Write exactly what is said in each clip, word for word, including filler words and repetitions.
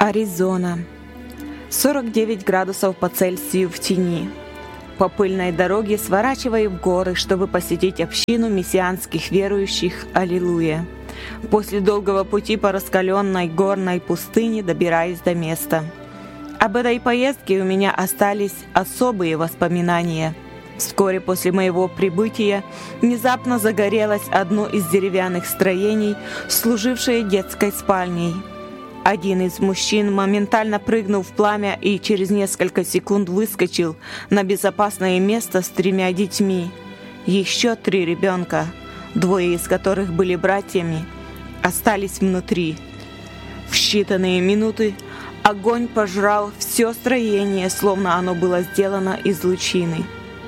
Аризона. сорок девять градусов по Цельсию в тени. По пыльной дороге сворачиваю в горы, чтобы посетить общину мессианских верующих. Аллилуйя. После долгого пути по раскаленной горной пустыне добираюсь до места. Об этой поездке у меня остались особые воспоминания. Вскоре после моего прибытия внезапно загорелось одно из деревянных строений, служившее детской спальней. Один из мужчин моментально прыгнул в пламя и через несколько секунд выскочил на безопасное место с тремя детьми. Еще три ребенка, двое из которых были братьями, остались внутри. В считанные минуты огонь пожрал все строение, словно оно было сделано из лучины.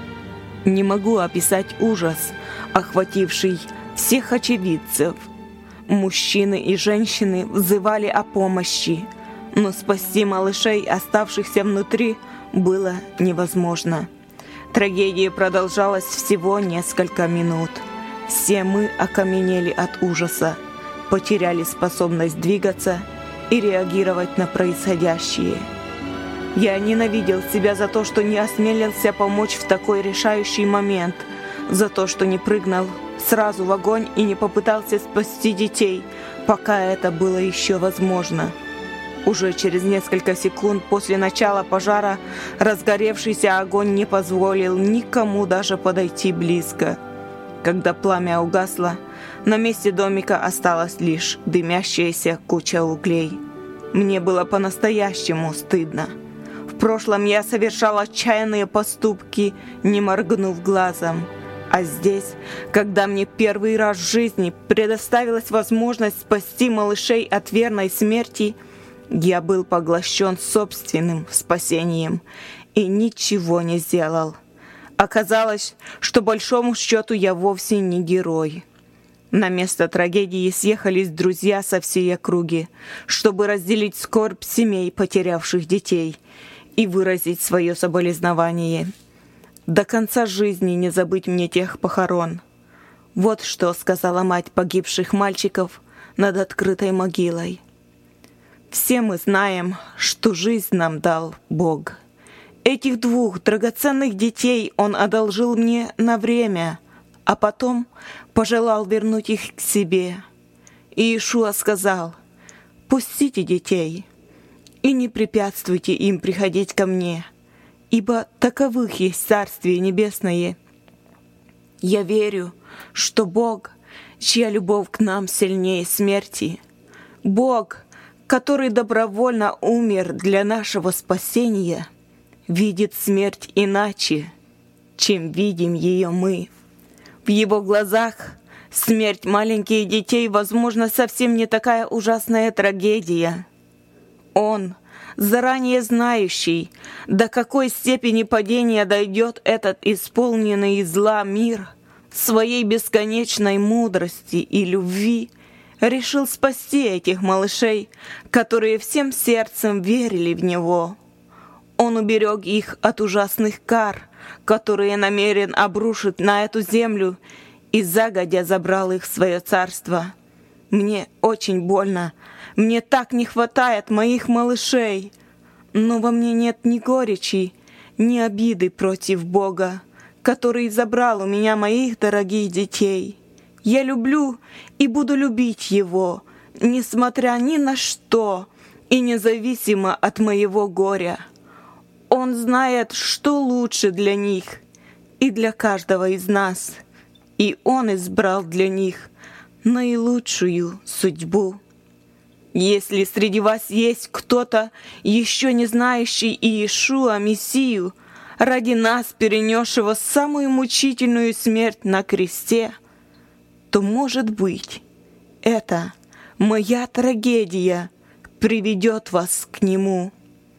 Не могу описать ужас, охвативший всех очевидцев. Мужчины и женщины взывали о помощи, но спасти малышей, оставшихся внутри, было невозможно. Трагедия продолжалась всего несколько минут. Все мы окаменели от ужаса, потеряли способность двигаться и реагировать на происходящее. Я ненавидел себя за то, что не осмелился помочь в такой решающий момент, за то, что не прыгнул сразу в огонь и не попытался спасти детей, пока это было еще возможно. Уже через несколько секунд после начала пожара разгоревшийся огонь не позволил никому даже подойти близко. Когда пламя угасло, на месте домика осталась лишь дымящаяся куча углей. Мне было по-настоящему стыдно. В прошлом я совершал отчаянные поступки, не моргнув глазом. А здесь, когда мне первый раз в жизни предоставилась возможность спасти малышей от верной смерти, я был поглощен собственным спасением и ничего не сделал. Оказалось, что большому счету я вовсе не герой. На место трагедии съехались друзья со всей округи, чтобы разделить скорбь семей, потерявших детей, и выразить свое соболезнование. До конца жизни не забыть мне тех похорон. Вот что сказала мать погибших мальчиков над открытой могилой. Все мы знаем, что жизнь нам дал Бог. Этих двух драгоценных детей Он одолжил мне на время, а потом пожелал вернуть их к себе. И Иешуа сказал: «Пустите детей и не препятствуйте им приходить ко мне, ибо таковых есть Царствие Небесное». Я верю, что Бог, чья любовь к нам сильнее смерти, Бог, который добровольно умер для нашего спасения, видит смерть иначе, чем видим ее мы. В Его глазах смерть маленьких детей, возможно, совсем не такая ужасная трагедия. Он, заранее знающий, до какой степени падения дойдет этот исполненный зла мир, в своей бесконечной мудрости и любви решил спасти этих малышей, которые всем сердцем верили в Него. Он уберег их от ужасных кар, которые намерен обрушить на эту землю, и загодя забрал их в свое царство. Мне очень больно. Мне так не хватает моих малышей. Но во мне нет ни горечи, ни обиды против Бога, который забрал у меня моих дорогих детей. Я люблю и буду любить Его, несмотря ни на что и независимо от моего горя. Он знает, что лучше для них и для каждого из нас, и Он избрал для них наилучшую судьбу. Если среди вас есть кто-то, еще не знающий Иешуа, Мессию, ради нас перенесшего самую мучительную смерть на кресте, то, может быть, это моя трагедия приведет вас к Нему».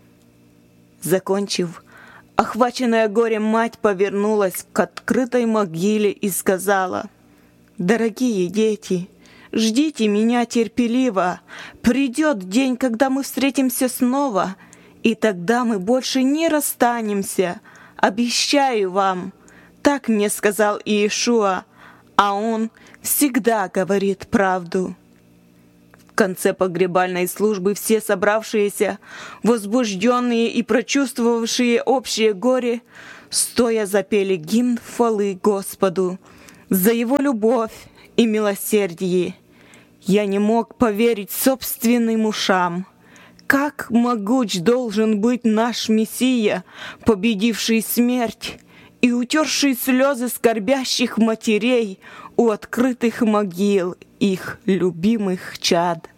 Закончив, охваченная горем мать повернулась к открытой могиле и сказала: «Дорогие дети, ждите меня терпеливо. Придет день, когда мы встретимся снова, и тогда мы больше не расстанемся. Обещаю вам». Так мне сказал Иешуа, а Он всегда говорит правду. конце погребальной службы все собравшиеся, возбужденные и прочувствовавшие общее горе, стоя запели гимн хвалы Господу за Его любовь и милосердие. Я не мог поверить собственным ушам. Как могуч должен быть наш Мессия, победивший смерть и утерший слезы скорбящих матерей у открытых могил их любимых чад.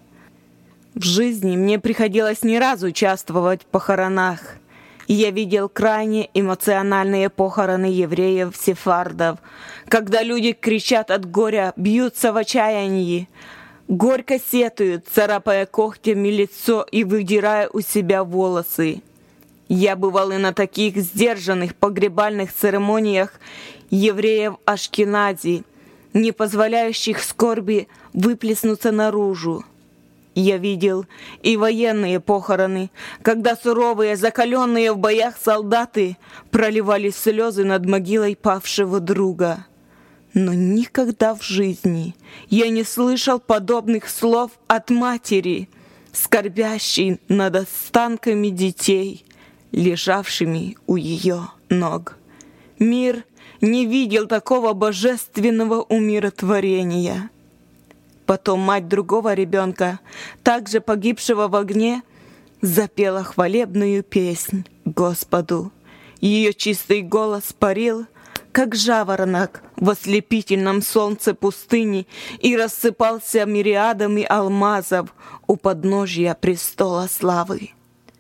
В жизни мне приходилось не раз участвовать в похоронах. Я видел крайне эмоциональные похороны евреев-сефардов, когда люди кричат от горя, бьются в отчаянии, горько сетуют, царапая когтями лицо и выдирая у себя волосы. Я бывал и на таких сдержанных погребальных церемониях евреев Ашкенази, не позволяющих скорби выплеснуться наружу. Я видел и военные похороны, когда суровые, закаленные в боях солдаты проливали слезы над могилой павшего друга. Но никогда в жизни я не слышал подобных слов от матери, скорбящей над останками детей, лежавшими у ее ног. Мир не видел такого божественного умиротворения. Потом мать другого ребенка, также погибшего в огне, запела хвалебную песнь Господу. Ее чистый голос парил, как жаворонок в ослепительном солнце пустыни, и рассыпался мириадами алмазов у подножия престола славы.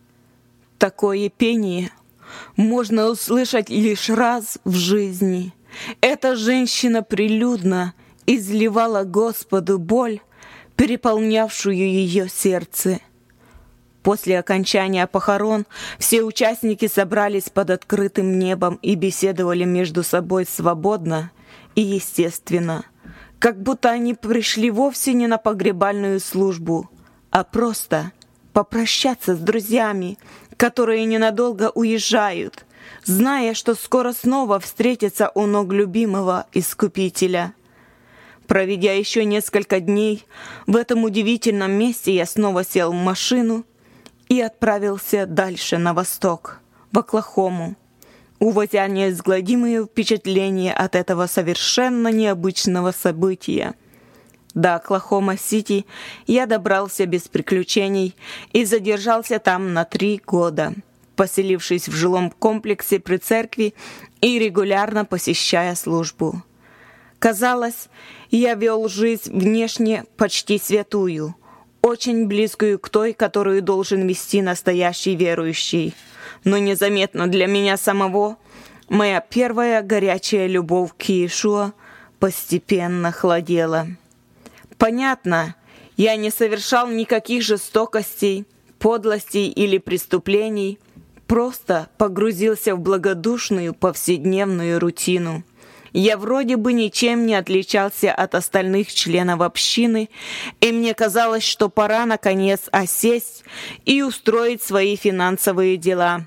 Такое пение можно услышать лишь раз в жизни. Эта женщина прилюдно изливала Господу боль, переполнявшую ее сердце. После окончания похорон все участники собрались под открытым небом и беседовали между собой свободно и естественно, как будто они пришли вовсе не на погребальную службу, а просто попрощаться с друзьями, которые ненадолго уезжают, зная, что скоро снова встретятся у ног любимого Искупителя. Проведя еще несколько дней в этом удивительном месте, я снова сел в машину и отправился дальше на восток, в Оклахому, увозя неизгладимые впечатления от этого совершенно необычного события. До Оклахома-Сити я добрался без приключений и задержался там на три года, поселившись в жилом комплексе при церкви и регулярно посещая службу. Казалось, я вел жизнь внешне почти святую, очень близкую к той, которую должен вести настоящий верующий. Но незаметно для меня самого моя первая горячая любовь к Иешуа постепенно хладела. Понятно, я не совершал никаких жестокостей, подлостей или преступлений, просто погрузился в благодушную повседневную рутину. Я вроде бы ничем не отличался от остальных членов общины, и мне казалось, что пора, наконец, осесть и устроить свои финансовые дела.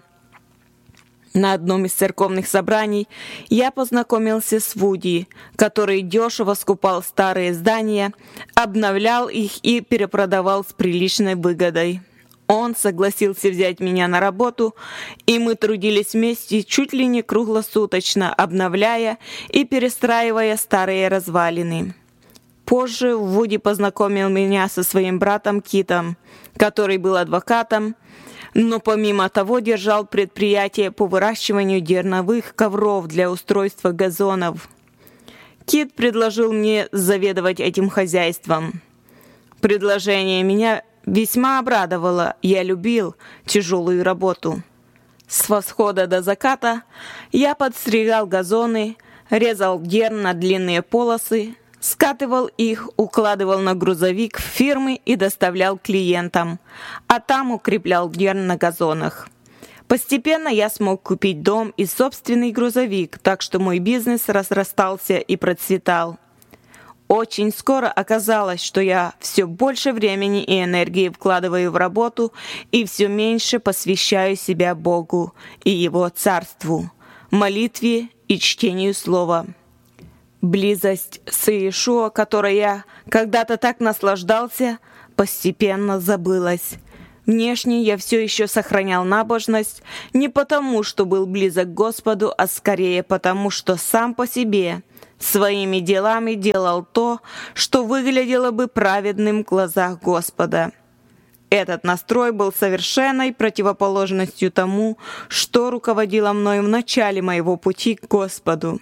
На одном из церковных собраний я познакомился с Вуди, который дешево скупал старые здания, обновлял их и перепродавал с приличной выгодой. Он согласился взять меня на работу, и мы трудились вместе чуть ли не круглосуточно, обновляя и перестраивая старые развалины. Позже Вуди познакомил меня со своим братом Китом, который был адвокатом, но помимо того держал предприятие по выращиванию дерновых ковров для устройства газонов. Кит предложил мне заведовать этим хозяйством. Предложение меня весьма обрадовало, я любил тяжелую работу. С восхода до заката я подстригал газоны, резал дерн на длинные полосы, скатывал их, укладывал на грузовик в фирмы и доставлял клиентам, а там укреплял дерн на газонах. Постепенно я смог купить дом и собственный грузовик, так что мой бизнес разрастался и процветал. Очень скоро оказалось, что я все больше времени и энергии вкладываю в работу и все меньше посвящаю себя Богу и Его Царству, молитве и чтению Слова. Близость с Иешуа, которой я когда-то так наслаждался, постепенно забылось. Внешне я все еще сохранял набожность не потому, что был близок к Господу, а скорее потому, что сам по себе своими делами делал то, что выглядело бы праведным в глазах Господа. Этот настрой был совершенной противоположностью тому, что руководило мною в начале моего пути к Господу.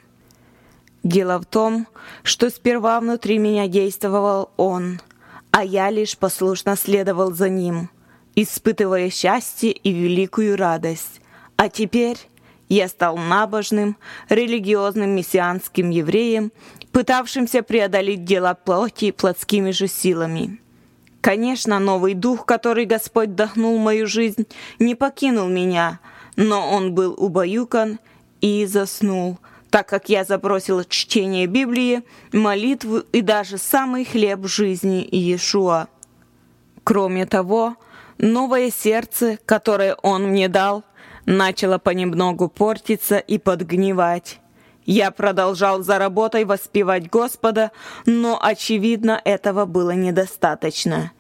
Дело в том, что сперва внутри меня действовал Он, а я лишь послушно следовал за Ним, испытывая счастье и великую радость. А теперь я стал набожным, религиозным мессианским евреем, пытавшимся преодолеть дела плоти плотскими же силами. Конечно, новый дух, который Господь вдохнул в мою жизнь, не покинул меня, но он был убаюкан и заснул, так как я забросил чтение Библии, молитву и даже самый хлеб жизни Иешуа. Кроме того, новое сердце, которое Он мне дал, начало понемногу портиться и подгнивать. Я продолжал за работой воспевать Господа, но, очевидно, этого было недостаточно.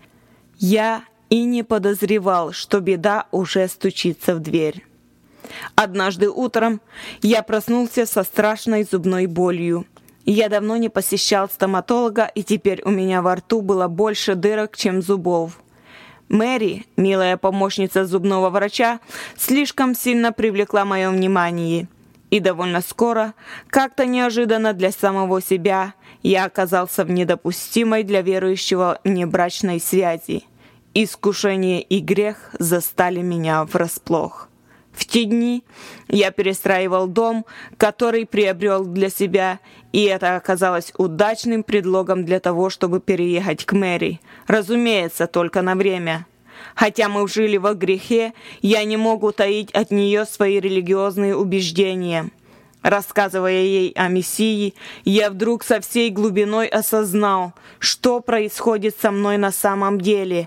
Я и не подозревал, что беда уже стучится в дверь. Однажды утром я проснулся со страшной зубной болью. Я давно не посещал стоматолога, и теперь у меня во рту было больше дырок, чем зубов. Мэри, милая помощница зубного врача, слишком сильно привлекла мое внимание. И довольно скоро, как-то неожиданно для самого себя, я оказался в недопустимой для верующего внебрачной связи. Искушение и грех застали меня врасплох. В те дни я перестраивал дом, который приобрел для себя, и это оказалось удачным предлогом для того, чтобы переехать к Мэри. Разумеется, только на время. Хотя мы жили во грехе, я не мог утаить от нее свои религиозные убеждения. Рассказывая ей о Мессии, я вдруг со всей глубиной осознал, что происходит со мной на самом деле.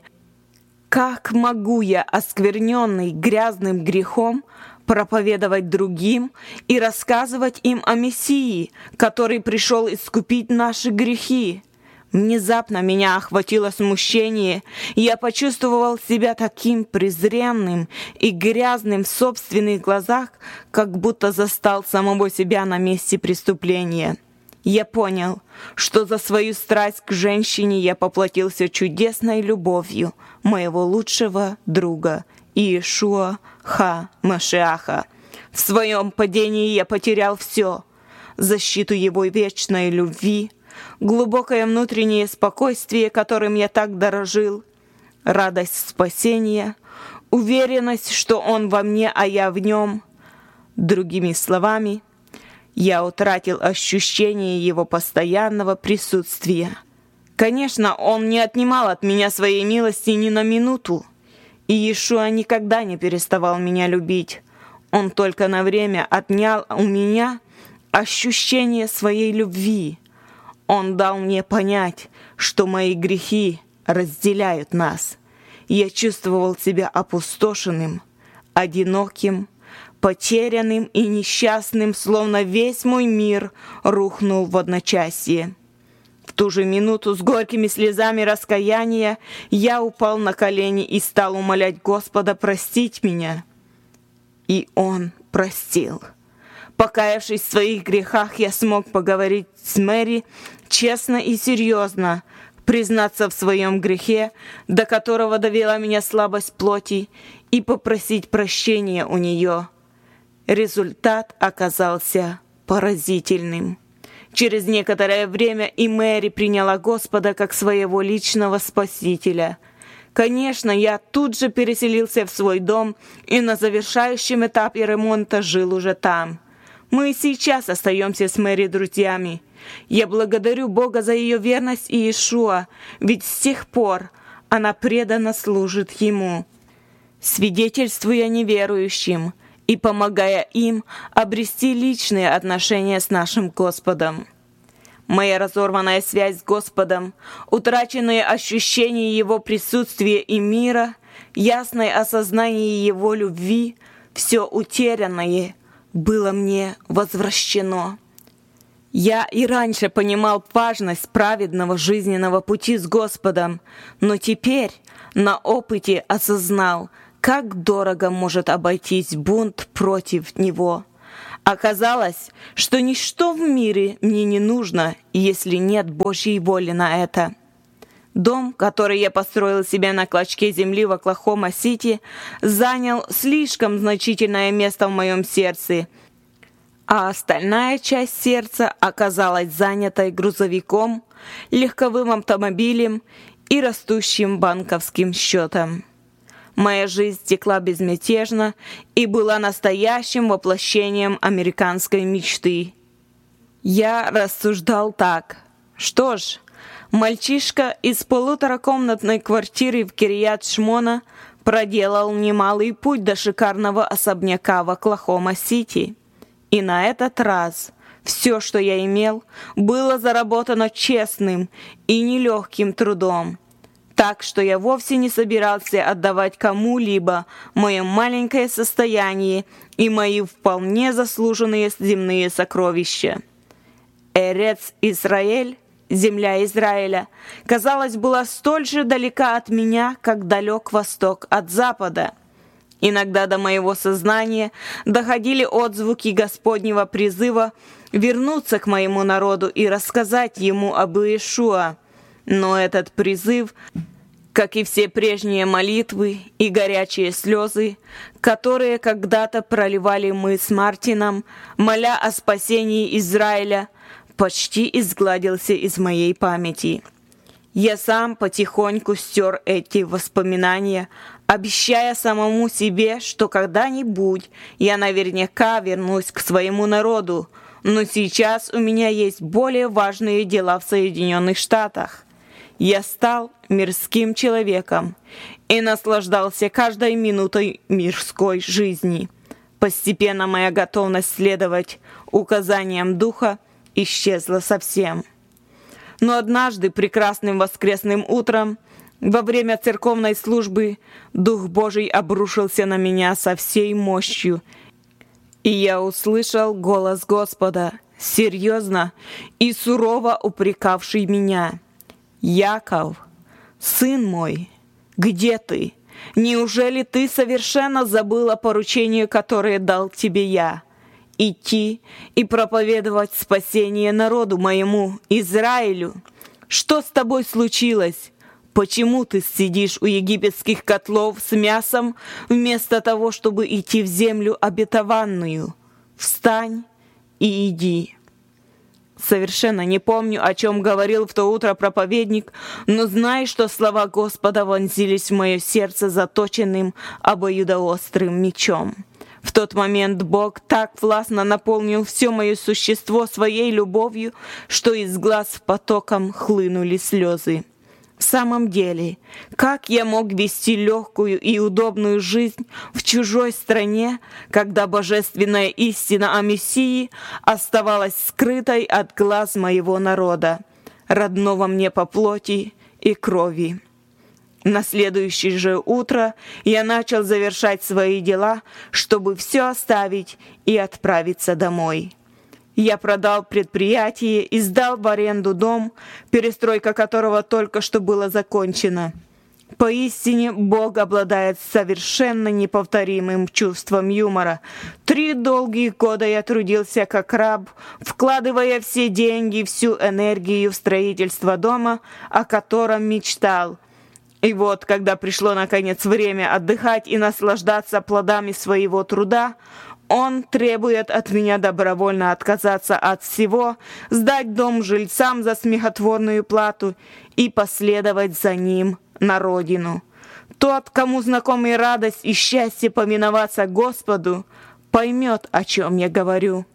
Как могу я, оскверненный грязным грехом, проповедовать другим и рассказывать им о Мессии, который пришел искупить наши грехи? Внезапно меня охватило смущение, и я почувствовал себя таким презренным и грязным в собственных глазах, как будто застал самого себя на месте преступления. Я понял, что за свою страсть к женщине я поплатился чудесной любовью моего лучшего друга Иешуа ха-Машиаха. В своем падении я потерял все — защиту его вечной любви, глубокое внутреннее спокойствие, которым я так дорожил, радость спасения, уверенность, что Он во мне, а я в Нем. Другими словами, я утратил ощущение Его постоянного присутствия. Конечно, Он не отнимал от меня своей милости ни на минуту, и Иешуа никогда не переставал меня любить. Он только на время отнял у меня ощущение своей любви. Он дал мне понять, что мои грехи разделяют нас. Я чувствовал себя опустошенным, одиноким, потерянным и несчастным, словно весь мой мир рухнул в одночасье. В ту же минуту с горькими слезами раскаяния я упал на колени и стал умолять Господа простить меня. И Он простил. Покаявшись в своих грехах, я смог поговорить с Мэри честно и серьезно, признаться в своем грехе, до которого довела меня слабость плоти, и попросить прощения у нее. Результат оказался поразительным. Через некоторое время и Мэри приняла Господа как своего личного Спасителя. Конечно, я тут же переселился в свой дом и на завершающем этапе ремонта жил уже там. Мы и сейчас остаемся с Мэри друзьями. Я благодарю Бога за ее верность Иешуа, ведь с тех пор она преданно служит Ему, свидетельствуя неверующим и помогая им обрести личные отношения с нашим Господом. Моя разорванная связь с Господом, утраченные ощущения Его присутствия и мира, ясное осознание Его любви, все утерянное было мне возвращено. Я и раньше понимал важность праведного жизненного пути с Господом, но теперь на опыте осознал, как дорого может обойтись бунт против Него. Оказалось, что ничто в мире мне не нужно, если нет Божьей воли на это. Дом, который я построил себе на клочке земли в Оклахома-Сити, занял слишком значительное место в моем сердце, а остальная часть сердца оказалась занятой грузовиком, легковым автомобилем и растущим банковским счетом. Моя жизнь текла безмятежно и была настоящим воплощением американской мечты. Я рассуждал так. Что ж, мальчишка из полуторакомнатной квартиры в Кирьят-Шмона проделал немалый путь до шикарного особняка в Оклахома-Сити. И на этот раз все, что я имел, было заработано честным и нелегким трудом. Так что я вовсе не собирался отдавать кому-либо мое маленькое состояние и мои вполне заслуженные земные сокровища. Эрец Исраэль, земля Израиля, казалось, была столь же далека от меня, как далек восток от запада. Иногда до моего сознания доходили отзвуки Господнего призыва вернуться к моему народу и рассказать ему об Иешуа. Но этот призыв, как и все прежние молитвы и горячие слезы, которые когда-то проливали мы с Мартином, моля о спасении Израиля, почти изгладился из моей памяти. Я сам потихоньку стер эти воспоминания, обещая самому себе, что когда-нибудь я наверняка вернусь к своему народу, но сейчас у меня есть более важные дела в Соединенных Штатах. Я стал мирским человеком и наслаждался каждой минутой мирской жизни. Постепенно моя готовность следовать указаниям Духа исчезла совсем. Но однажды прекрасным воскресным утром, во время церковной службы, Дух Божий обрушился на меня со всей мощью, и я услышал голос Господа, серьезно и сурово упрекавший меня: «Яков, сын мой, где ты? Неужели ты совершенно забыл о поручении, которое дал тебе я? Идти и проповедовать спасение народу моему, Израилю? Что с тобой случилось? Почему ты сидишь у египетских котлов с мясом, вместо того, чтобы идти в землю обетованную? Встань и иди». Совершенно не помню, о чем говорил в то утро проповедник, но знаю, что слова Господа вонзились в мое сердце заточенным обоюдоострым мечом. В тот момент Бог так властно наполнил все мое существо своей любовью, что из глаз потоком хлынули слезы. В самом деле, как я мог вести легкую и удобную жизнь в чужой стране, когда божественная истина о Мессии оставалась скрытой от глаз моего народа, родного мне по плоти и крови? На следующее же утро я начал завершать свои дела, чтобы все оставить и отправиться домой. Я продал предприятие и сдал в аренду дом, перестройка которого только что была закончена. Поистине, Бог обладает совершенно неповторимым чувством юмора. Три долгих года я трудился как раб, вкладывая все деньги, всю энергию в строительство дома, о котором мечтал. И вот, когда пришло наконец время отдыхать и наслаждаться плодами своего труда, Он требует от меня добровольно отказаться от всего, сдать дом жильцам за смехотворную плату и последовать за ним на родину. Тот, кому знакомы радость и счастье повиноваться Господу, поймет, о чем я говорю.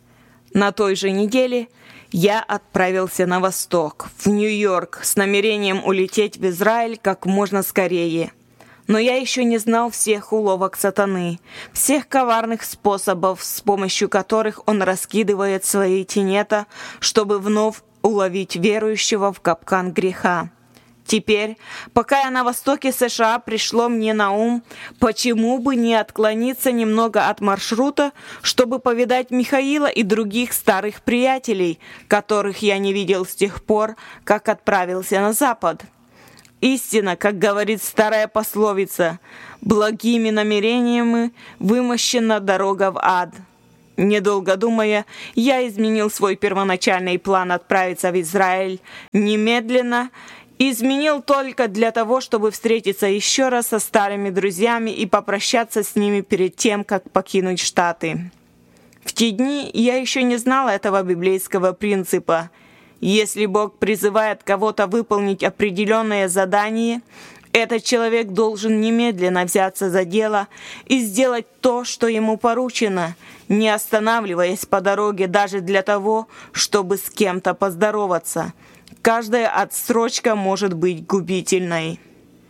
На той же неделе я отправился на восток, в Нью-Йорк, с намерением улететь в Израиль как можно скорее. Но я еще не знал всех уловок сатаны, всех коварных способов, с помощью которых он раскидывает свои тенета, чтобы вновь уловить верующего в капкан греха. Теперь, пока я на востоке США, пришло мне на ум, почему бы не отклониться немного от маршрута, чтобы повидать Михаила и других старых приятелей, которых я не видел с тех пор, как отправился на запад. Истина, как говорит старая пословица, благими намерениями вымощена дорога в ад. Недолго думая, я изменил свой первоначальный план отправиться в Израиль немедленно, изменил только для того, чтобы встретиться еще раз со старыми друзьями и попрощаться с ними перед тем, как покинуть Штаты. В те дни я еще не знала этого библейского принципа. Если Бог призывает кого-то выполнить определенное задание, этот человек должен немедленно взяться за дело и сделать то, что ему поручено, не останавливаясь по дороге даже для того, чтобы с кем-то поздороваться. Каждая отсрочка может быть губительной.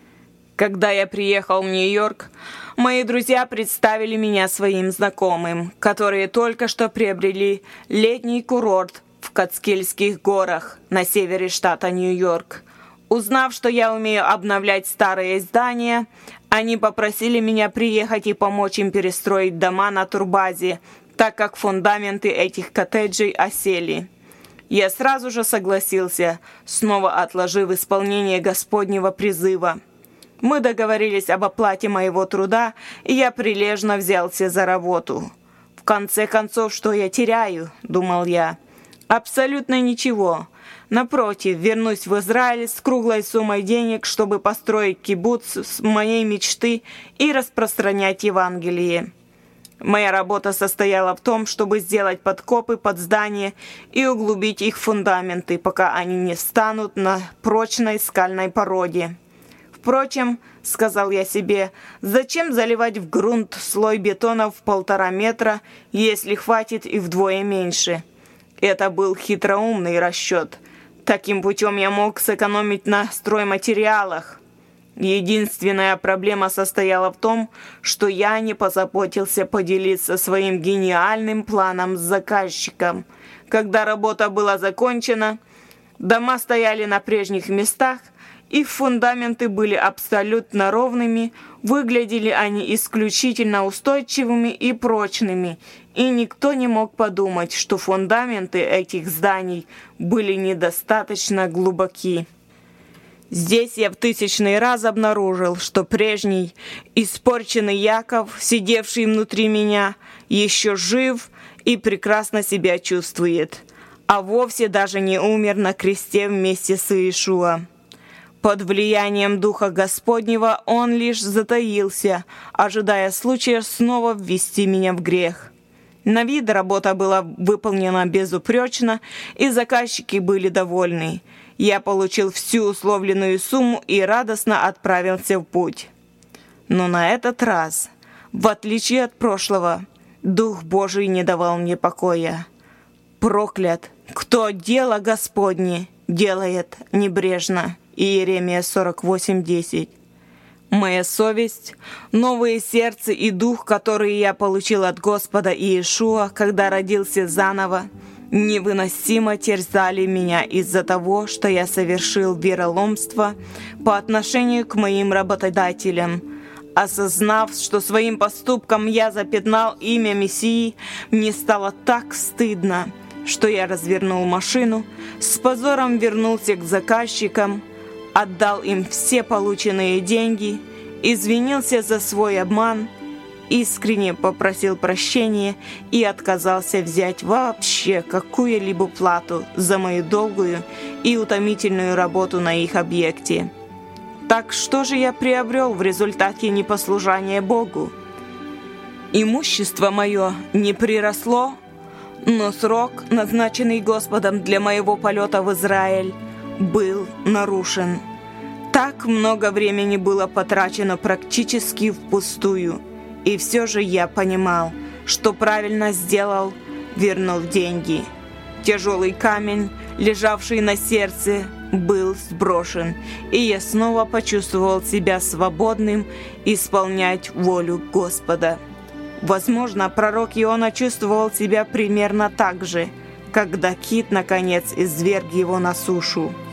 Когда я приехал в Нью-Йорк, мои друзья представили меня своим знакомым, которые только что приобрели летний курорт в Кацкильских горах на севере штата Нью-Йорк. Узнав, что я умею обновлять старые здания, они попросили меня приехать и помочь им перестроить дома на турбазе, так как фундаменты этих коттеджей осели. Я сразу же согласился, снова отложив исполнение Господнего призыва. Мы договорились об оплате моего труда, и я прилежно взялся за работу. В конце концов, что я теряю, думал я? Абсолютно ничего. Напротив, вернусь в Израиль с круглой суммой денег, чтобы построить кибуц с моей мечты и распространять Евангелие. Моя работа состояла в том, чтобы сделать подкопы под здание и углубить их фундаменты, пока они не встанут на прочной скальной породе. Впрочем, сказал я себе, зачем заливать в грунт слой бетона в полтора метра, если хватит и вдвое меньше? Это был хитроумный расчет. Таким путем я мог сэкономить на стройматериалах. Единственная проблема состояла в том, что я не позаботился поделиться своим гениальным планом с заказчиком. Когда работа была закончена, дома стояли на прежних местах, их фундаменты были абсолютно ровными, выглядели они исключительно устойчивыми и прочными, и никто не мог подумать, что фундаменты этих зданий были недостаточно глубоки. Здесь я в тысячный раз обнаружил, что прежний, испорченный Яков, сидевший внутри меня, еще жив и прекрасно себя чувствует, а вовсе даже не умер на кресте вместе с Иешуа. Под влиянием Духа Господнего он лишь затаился, ожидая случая снова ввести меня в грех. На вид работа была выполнена безупречно, и заказчики были довольны. Я получил всю условленную сумму и радостно отправился в путь. Но на этот раз, в отличие от прошлого, Дух Божий не давал мне покоя. «Проклят, кто дело Господне делает небрежно». Иеремия сорок восемь десять. Моя совесть, новое сердце и дух, которые я получил от Господа Иешуа, когда родился заново, невыносимо терзали меня из-за того, что я совершил вероломство по отношению к моим работодателям. Осознав, что своим поступком я запятнал имя Мессии, мне стало так стыдно, что я развернул машину, с позором вернулся к заказчикам, отдал им все полученные деньги, извинился за свой обман, искренне попросил прощения и отказался взять вообще какую-либо плату за мою долгую и утомительную работу на их объекте. Так что же я приобрел в результате непослушания Богу? Имущество мое не приросло, но срок, назначенный Господом для моего полета в Израиль, был нарушен. Так много времени было потрачено практически впустую, и все же я понимал, что правильно сделал, вернув деньги. Тяжелый камень, лежавший на сердце, был сброшен, и я снова почувствовал себя свободным исполнять волю Господа. Возможно, пророк Иона чувствовал себя примерно так же, когда кит, наконец, изверг его на сушу.